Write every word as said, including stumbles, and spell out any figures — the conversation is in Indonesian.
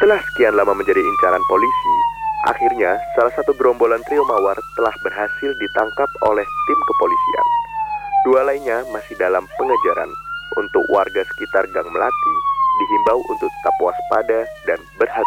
Setelah sekian lama menjadi incaran polisi, akhirnya salah satu gerombolan trio mawar telah berhasil ditangkap oleh tim kepolisian. Dua lainnya masih dalam pengejaran. Untuk warga sekitar Gang Melati, dihimbau untuk tetap waspada dan berhati-hati.